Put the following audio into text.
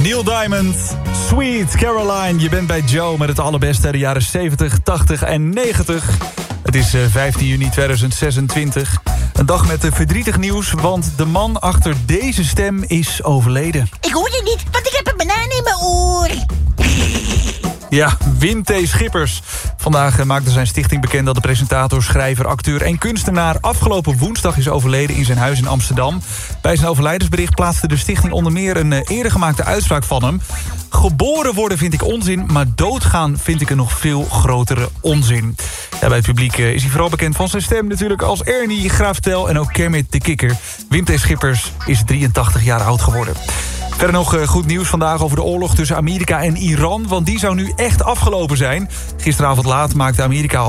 Neil Diamond, Sweet Caroline. Je bent bij Joe met het allerbeste uit de jaren 70, 80 en 90. Het is 15 juni 2026. Een dag met verdrietig nieuws, want de man achter deze stem is overleden. Ik hoor je niet, want ik heb een banaan in mijn oor. Ja, Wim T. Schippers. Vandaag maakte zijn stichting bekend dat de presentator, schrijver, acteur en kunstenaar afgelopen woensdag is overleden in zijn huis in Amsterdam. Bij zijn overlijdensbericht plaatste de stichting onder meer een eerder gemaakte uitspraak van hem. Geboren worden vind ik onzin, maar doodgaan vind ik een nog veel grotere onzin. Ja, bij het publiek is hij vooral bekend van zijn stem natuurlijk als Ernie, Graaf Tel en ook Kermit de Kikker. Wim T. Schippers is 83 jaar oud geworden. Verder nog goed nieuws vandaag over de oorlog tussen Amerika en Iran, want die zou nu echt afgelopen zijn. Gisteravond laat maakte Amerika